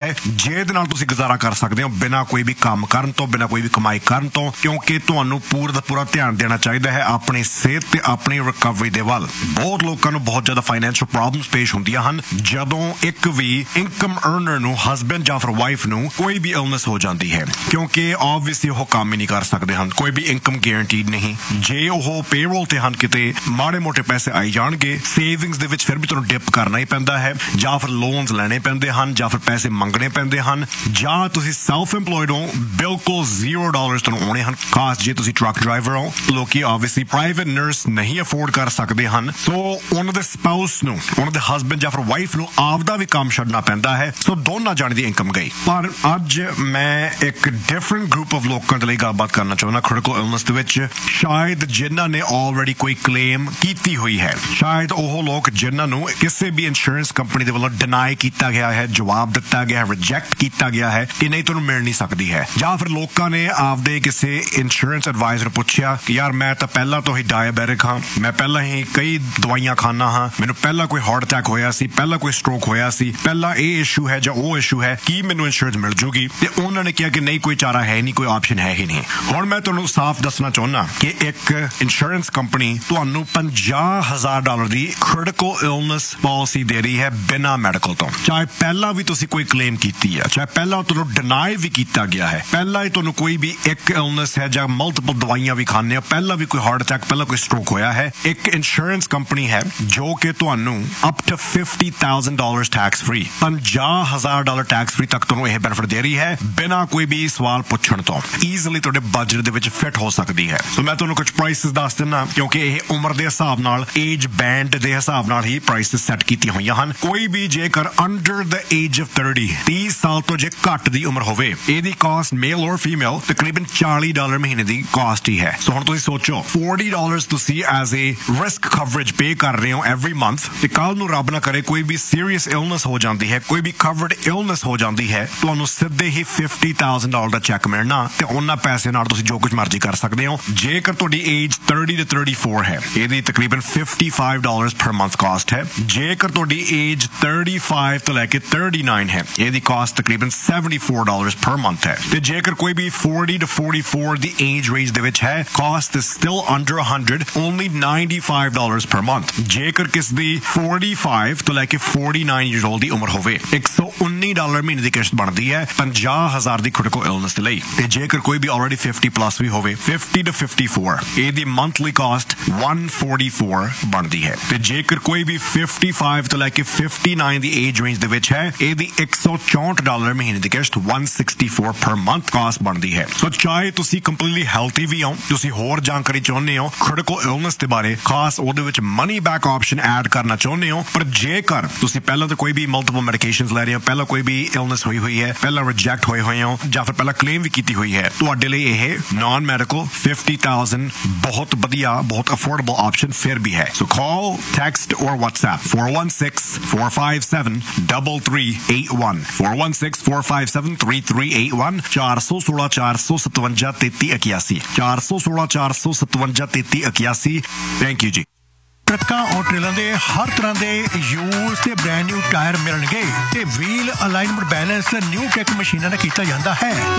ਹੈ ਜਿਹਦੇ ਨਾਲ ਤੁਸੀਂ ਗੁਜ਼ਾਰਾ ਕਰ ਸਕਦੇ ਹੋ ਬਿਨਾਂ ਕੋਈ ਵੀ ਕੰਮ ਕਰਨ ਤੋਂ, ਬਿਨਾਂ ਕੋਈ ਵੀ ਕਮਾਈ ਕਰਨ ਤੋਂ, ਕਿਉਂਕਿ ਤੁਹਾਨੂੰ ਪੂਰਾ ਦਾ ਪੂਰਾ ਧਿਆਨ ਦੇਣਾ ਚਾਹੀਦਾ ਹੈ ਆਪਣੀ ਸਿਹਤ ਤੇ ਆਪਣੀ ਰਿਕਵਰੀ ਦੇ ਵੱਲ। ਬਹੁਤ ਲੋਕਾਂ ਨੂੰ ਬਹੁਤ ਜ਼ਿਆਦਾ ਫਾਈਨੈਂਸ਼ੀਅਲ ਪ੍ਰੋਬਲਮਸ ਪੇਸ਼ ਹੁੰਦੀਆਂ ਹਨ ਜਦੋਂ ਇੱਕ ਵੀ ਇਨਕਮ ਅਰਨਰ ਨੂੰ, ਹਸਬੈਂਡ ਜਾਂ ਫਿਰ ਵਾਈਫ ਨੂੰ ਕੋਈ ਵੀ ਇਲਨੈਸ ਹੋ ਜਾਂਦੀ ਹੈ, ਕਿਉਂਕਿ ਆਬਵੀਅਸਲੀ ਉਹ ਕੰਮ ਹੀ ਨਹੀਂ ਕਰ ਸਕਦੇ ਹਨ, ਕੋਈ ਵੀ ਇਨਕਮ ਗਾਰੰਟੀਡ ਨਹੀਂ। ਜੇ ਉਹ ਪੇਰੋਲ ਤੇ ਹਨ ਕਿਤੇ ਮਾੜੇ ਮੋਟੇ ਪੈਸੇ ਆਈ ਜਾਣਗੇ, ਸੇਵਿੰਗਸ ਦੇ ਵਿੱਚ ਫਿਰ ਵੀ ਤੁਹਾਨੂੰ ਡਿਪ ਕਰਨਾ ਹੀ ਪੈਂਦਾ ਹੈ, ਜਾਂ ਫਿਰ ਲੋਨਸ ਲੈਣੇ ਪੈਂਦੇ ਹਨ, ਜਾਂ ਫਿਰ ਪੈਸੇ ਮੰਗਣੇ ਪੈਂਦੇ ਹਨ, ਜਾਂ ਤੁਸੀਂ ਸੈਲਫ ਇੰਪਲੋਇਡ ਹੋ, ਬਿਲਕੁਲ $0 ਤੁਹਾਨੂੰ ਆਉਣੇ ਹਨ, ਖਾਸ ਜੇ ਤੁਸੀਂ ਟਰੱਕ ਡਰਾਈਵਰ ਹੋ। ਲੋਕੀ ਆਬਵੀਅਸਲੀ ਪ੍ਰਾਈਵੇਟ ਨਰਸ ਨਹੀਂ ਅਫੋਰਡ ਕਰ ਸਕਦੇ ਹਨ, ਸੋ ਉਹਨਾਂ ਦੇ ਸਪਾਊਸ ਨੂੰ, ਉਹਨਾਂ ਦੇ ਹਸਬੈਂਡ ਜਾਂ ਫਿਰ ਵਾਈਫ ਨੂੰ ਆਪਦਾ ਵੀ ਕੰਮ ਛੱਡਣਾ ਪੈਂਦਾ ਹੈ, ਸੋ ਦੋਨਾਂ ਜਾਣੇ ਦੀ ਇਨਕਮ ਗਈ। ਪਰ ਅੱਜ ਮੈਂ ਇੱਕ ਡਿਫਰੈਂਟ ਗਰੁੱਪ ਆਫ ਲੋਕਾਂ ਦੇ ਲਈ ਗੱਲਬਾਤ ਕਰਨਾ ਚਾਹੁੰਦਾ ਕ੍ਰਿਟੀਕਲ ਇਲਨੈਸ ਦੇ ਵਿੱਚ, ਸ਼ਾਇਦ ਜਿਨ੍ਹਾਂ ਨੇ ਆਲਰੇਡੀ ਕੋਈ ਕਲੇਮ ਕੀਤੀ ਹੋਈ ਹੈ, ਸ਼ਾਇਦ ਉਹ ਲੋਕ ਜਿਨ੍ਹਾਂ ਨੂੰ ਕਿਸੇ ਵੀ ਇੰਸ਼ੋਰੈਂਸ ਕੰਪਨੀ ਦੇ ਵੱਲੋਂ ਡਿਨਾਈ ਕੀਤਾ ਗਿਆ ਹੈ, ਜਵਾਬ ਦਿੱਤਾ ਗਿਆ, ਰਿਜੈਕਟ ਕੀਤਾ ਗਿਆ ਹੈ ਕਿ ਨਹੀਂ ਤੁਹਾਨੂੰ ਮਿਲ ਨਹੀਂ ਸਕਦੀ ਹੈ, ਜਾਂ ਫਿਰ ਲੋਕਾਂ ਨੇ ਆਪਦੇ ਕਿਸੇ ਇੰਸ਼ੋਰੈਂਸ ਐਡਵਾਈਜ਼ਰ ਪੁੱਛਿਆ ਕਿ ਯਾਰ ਮੈਂ ਤਾਂ ਪਹਿਲਾਂ ਤੋਂ ਹੀ ਡਾਇਬੈਟਿਕ ਹਾਂ, ਮੈਂ ਪਹਿਲਾਂ ਹੀ ਕਈ ਦਵਾਈਆਂ ਖਾਨਾ ਹਾਂ, ਮੈਨੂੰ ਪਹਿਲਾਂ ਕੋਈ ਹਾਰਟ ਅਟੈਕ ਹੋਇਆ ਸੀ, ਪਹਿਲਾਂ ਕੋਈ ਸਟ੍ਰੋਕ ਹੋਇਆ ਸੀ, ਪਹਿਲਾਂ ਇਹ ਇਸ਼ੂ ਹੈ ਜਾਂ ਉਹ ਇਸ਼ੂ ਹੈ, ਕੀ ਮੈਨੂੰ ਇੰਸ਼ੋਰੈਂਸ ਮਿਲ ਜੂਗੀ? ਤੇ ਉਹਨਾਂ ਨੇ ਕਿਹਾ ਕਿ ਨਹੀਂ, ਕੋਈ ਚਾਰਾ ਹੈ ਨਹੀਂ, ਕੋਈ ਆਪਸ਼ਨ ਹੈ ਹੀ ਨਹੀਂ। ਹੁਣ ਮੈਂ ਤੁਹਾਨੂੰ ਸਾਫ਼ ਦੱਸਣਾ ਚਾਹੁੰਦਾ ਕਿ ਇੱਕ ਇੰਸ਼ੋਰੈਂਸ ਕੰਪਨੀ ਤੁਹਾਨੂੰ $50,000 ਦੀ ਕ੍ਰਿਟੀਕਲ ਇਲਨੈਸ ਪਾਲਿਸੀ ਦੇ ਰਹੀ ਹੈ ਬਿਨਾਂ ਮੈਡੀਕਲ ਤੋਂ, ਚਾਹੇ ਪਹਿਲਾਂ ਵੀ ਤੁਸੀਂ ਕੋਈ ਕਲੇਮ ਕੀਤੀ ਹੈ, ਚਾਹੇ ਪਹਿਲਾਂ ਤੁਹਾਨੂੰ ਡਿਨਾਈ ਵੀ ਕੀਤਾ ਗਿਆ ਹੈ, ਪਹਿਲਾਂ ਹੀ ਤੁਹਾਨੂੰ ਕੋਈ ਵੀ ਇੱਕ ਇਲਨੈਸ ਹੈ ਜਾਂ ਮਲਟੀਪਲ ਦਵਾਈਆਂ ਵੀ ਖਾਂਦੇ ਹੋ, ਪਹਿਲਾਂ ਵੀ ਕੋਈ ਹਾਰਟ ਅਟੈਕ, ਪਹਿਲਾਂ ਕੋਈ ਸਟ੍ਰੋਕ ਹੋਇਆ ਹੈ, ਇੱਕ ਇੰਸ਼ੋਰੈਂਸ ਕੰਪਨੀ ਹੈ ਜੋ ਕਿ ਤੁਹਾਨੂੰ up to $50,000 tax free, $50,000 tax free ਤੱਕ ਤੁਹਾਨੂੰ ਇਹ ਬੈਨੀਫਿਟ ਦੇ ਰਹੀ ਹੈ ਬਿਨਾਂ ਕੋਈ ਵੀ ਸਵਾਲ ਪੁੱਛਣ ਤੋਂ, ਈਜ਼ੀਲੀ ਤੁਹਾਡੇ ਬਜਟ ਦੇ ਵਿੱਚ ਫਿੱਟ ਹੋ ਸਕਦੀ ਹੈ। ਸੋ ਮੈਂ ਤੁਹਾਨੂੰ ਕੁਝ ਪ੍ਰਾਈਸਿਸ ਦੱਸ ਦਿੰਦਾ, ਕਿਉਂਕਿ ਇਹ ਉਮਰ ਦੇ ਹਿਸਾਬ ਨਾਲ, ਏਜ ਬੈਂਡ ਦੇ ਹਿਸਾਬ ਨਾਲ ਹੀ ਪ੍ਰਾਈਸਿਸ ਸੈੱਟ ਕੀਤੀਆਂ ਹੋਈਆਂ ਹਨ। ਕੋਈ ਵੀ ਜੇਕਰ ਅੰਡਰ ਦ ਏਜ ਆਫ 30 ਸਾਲ ਤੋਂ ਜੇ ਘੱਟ ਦੀ ਉਮਰ ਹੋਵੇ, ਇਹਦੀ ਕਾਸਟ ਮੇਲ ਔਰ ਫੀਮੇਲ ਤਕਰੀਬਨ $40 ਮਹੀਨੇ ਦੀ ਕਾਸਟ ਹੀ ਹੈ। ਸੋ ਹੁਣ ਤੁਸੀਂ ਸੋਚੋ, $40 ਤੁਸੀਂ ਐਜ਼ ਏ ਰਿਸਕ ਕਵਰੇਜ ਪੇ ਕਰ ਰਹੇ ਹੋ ਐਵਰੀ ਮੰਥ, ਤੇ ਕੱਲ ਨੂੰ ਰੱਬ ਨਾ ਕਰੇ ਕੋਈ ਵੀ ਸੀਰੀਅਸ ਇਲਨੈਸ ਹੋ ਜਾਂਦੀ ਹੈ, ਕੋਈ ਵੀ ਕਵਰਡ ਇਲਨੈਸ ਹੋ ਜਾਂਦੀ ਹੈ, ਤੁਹਾਨੂੰ ਸਿੱਧੇ ਹੀ $50,000 ਦਾ ਚੈੱਕ ਮਿਲਣਾ, ਤੇ ਉਹਨਾਂ ਪੈਸੇ ਨਾਲ ਤੁਸੀਂ ਜੋ ਕੁਝ ਮਰਜ਼ੀ ਕਰ ਸਕਦੇ ਹੋ। ਜੇਕਰ ਤੁਹਾਡੀ ਏਜ 30 ਤੋਂ 34 ਹੈ, ਇਹਦੀ ਤਕਰੀਬਨ $55 ਪਰ ਮੰਥ ਕਾਸਟ ਹੈ। ਜੇਕਰ ਤੁਹਾਡੀ ਏਜ 35 ਤੋਂ ਲੈ ਕੇ 39 ਹੈ, ਇਹਦੀ ਕਾਸਟ ਤਕਰੀਬਨ $74 ਪਰ ਮੰਥ ਹੈ। ਤੇ ਜੇਕਰ ਕੋਈ ਵੀ 40 ਤੋਂ 44 ਦੀ ਏਜ ਰੇਂਜ ਦੇ ਵਿੱਚ ਹੈ, caste is still under 100, only $95 per month। ਜੇਕਰ ਕਿਸ ਦੀ 45 ਤੋਂ ਲੈ ਕੇ 49 years old ਦੀ ਉਮਰ ਹੋਵੇ, $119 ਮਹੀਨੇ ਦੀ ਕਿਸ਼ਤ ਬਣਦੀ ਹੈ $50,000 ਦੀ ਕ੍ਰਿਟੀਕਲ ਇਲਨੈਸ ਦੇ ਲਈ। ਤੇ ਜੇਕਰ ਕੋਈ ਵੀ ਆਲਰੇਡੀ 50 ਪਲੱਸ ਵੀ ਹੋਵੇ, 50 ਤੋਂ 54, ਇਹਦੀ ਮੰਥਲੀ ਕਾਸਟ $144 ਬਣਦੀ ਹੈ। ਤੇ ਜੇਕਰ ਕੋਈ ਵੀ 55 ਤੋਂ ਲੈ ਕੇ 59 ਦੀ ਏਜ ਰੇਂਜ ਦੇ ਵਿੱਚ ਹੈ, ਇਹਦੀ $164 ਮਹੀਨੇ ਦੀ ਕਿਸ਼ਤ $164 per month ਕਾਸਟ ਬਣਦੀ ਹੈ। ਸੋ ਚਾਹੇ ਤੁਸੀਂ ਕੰਪਲੀਟਲੀ ਹੈਲਥੀ ਵੀ ਹੋ, ਤੁਸੀਂ ਹੋਰ ਜਾਣਕਾਰੀ ਚਾਹੁੰਦੇ ਹੋ ਕ੍ਰਿਟੀਕਲ ਇਲਨੈਸ ਦੇ ਬਾਰੇ, ਖਾਸ ਉਹਦੇ ਵਿੱਚ ਮਨੀ ਬੈਕ ਆਪਸ਼ਨ ਐਡ ਕਰਨਾ ਚਾਹੁੰਦੇ ਹੋ, ਪਰ ਜੇਕਰ ਤੁਸੀਂ ਪਹਿਲਾਂ ਤਾਂ ਕੋਈ ਵੀ ਮਲਟੀਪਲ ਮੈਡੀਕੇਸ਼ਨਸ ਲੈ ਰਹੇ ਹੋ, ਪਹਿਲਾਂ ਕੋਈ ਵੀ ਇਲਨੈਸ ਹੋਈ ਹੈ, ਪਹਿਲਾਂ ਰਿਜੈਕਟ ਹੋਏ ਹੋ, ਜਾਂ ਫਿਰ ਪਹਿਲਾਂ ਕਲੇਮ ਵੀ ਕੀਤੀ ਹੋਈ ਹੈ, ਤੁਹਾਡੇ ਲਈ ਇਹ ਨਾਨ ਮੈਡੀਕਲ $50,000 ਬਹੁਤ ਵਧੀਆ, ਬਹੁਤ ਅਫੋਰਡੇਬਲ ਆਪਸ਼ਨ ਫਿਰ ਵੀ ਹੈ। ਸੋ ਕਾਲ, ਟੈਕਸਟ ਔਰ WhatsApp 416-457-3381 416-457-3381 416-457-3381 416-457-3381। ਥੈਂਕ ਯੂ ਜੀ। ਟਰੱਕਾਂ ਔਰ ਟ੍ਰੇਲਾਂ ਦੇ ਹਰ ਤਰ੍ਹਾਂ ਦੇ ਯੂਜ਼ ਤੇ ਬ੍ਰੈਂਡ ਨਿਊ ਟਾਇਰ ਮਿਲਣਗੇ, ਤੇ wheel alignment balance new tech ਮਸ਼ੀਨਾਂ ਨਾਲ ਕੀਤਾ ਜਾਂਦਾ ਹੈ।